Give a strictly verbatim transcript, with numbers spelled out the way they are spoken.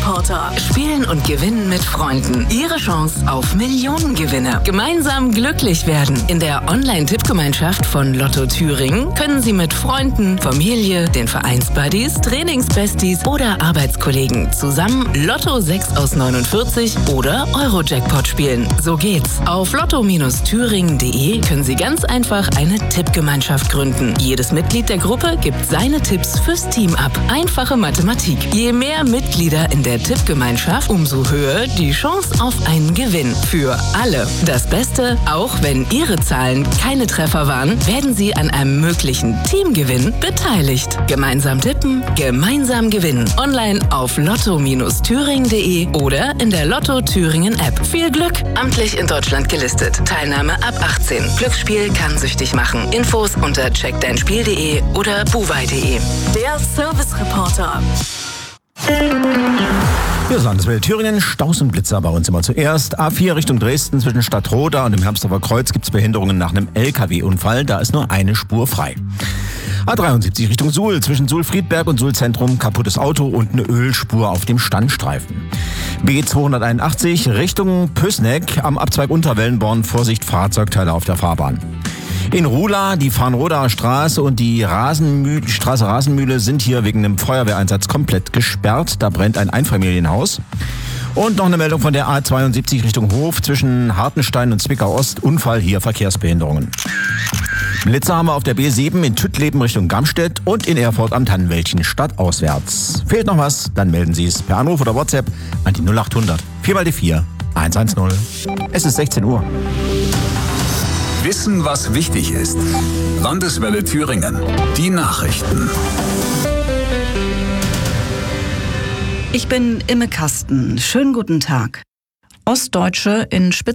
Service-Reporter. Spielen und gewinnen mit Freunden. Ihre Chance auf Millionengewinne. Gemeinsam glücklich werden. In der Online-Tippgemeinschaft von Lotto Thüringen können Sie mit Freunden, Familie, den Vereinsbuddies, Trainingsbesties oder Arbeitskollegen zusammen Lotto sechs aus neunundvierzig oder Euro-Jackpot spielen. So geht's. Auf lotto thüringen punkt de können Sie ganz einfach eine Tippgemeinschaft gründen. Jedes Mitglied der Gruppe gibt seine Tipps fürs Team ab. Einfache Mathematik. Je mehr Mitglieder in der Tippgemeinschaft, umso höher die Chance auf einen Gewinn. Für alle. Das Beste, auch wenn Ihre Zahlen keine Treffer waren, werden Sie an einem möglichen Teamgewinn beteiligt. Gemeinsam tippen, gemeinsam gewinnen. Online auf lotto thüringen punkt de oder in der Lotto Thüringen App. Viel Glück! Amtlich in Deutschland gelistet. Teilnahme ab achtzehn. Glücksspiel kann süchtig machen. Infos unter check dein spiel punkt de oder buwei punkt de. Der Service-Reporter. Hier ist Landeswelle Thüringen, Staus und Blitzer bei uns immer zuerst. A vier Richtung Dresden zwischen Stadtroda und dem Hermsdorfer Kreuz gibt es Behinderungen nach einem L K W-Unfall. Da ist nur eine Spur frei. A dreiundsiebzig Richtung Suhl zwischen Suhl-Friedberg und Suhl-Zentrum kaputtes Auto und eine Ölspur auf dem Standstreifen. B zweihunderteinundachtzig Richtung Pößneck am Abzweig Unterwellenborn, Vorsicht Fahrzeugteile auf der Fahrbahn. In Ruhla, die Farnrodaer Straße und die Rasenmühle, Straße Rasenmühle sind hier wegen einem Feuerwehreinsatz komplett gesperrt. Da brennt ein Einfamilienhaus. Und noch eine Meldung von der A zweiundsiebzig Richtung Hof zwischen Hartenstein und Zwickau Ost. Unfall, hier Verkehrsbehinderungen. Blitzer haben wir auf der B sieben in Tüttleben Richtung Gamstedt und in Erfurt am Tannenwäldchen stadtauswärts. Fehlt noch was? Dann melden Sie es per Anruf oder WhatsApp an die null achthundert vier mal die vier eins eins null. Es ist sechzehn Uhr. Wissen, was wichtig ist. Landeswelle Thüringen. Die Nachrichten. Ich bin Imme Kasten. Schönen guten Tag. Ostdeutsche in Spitz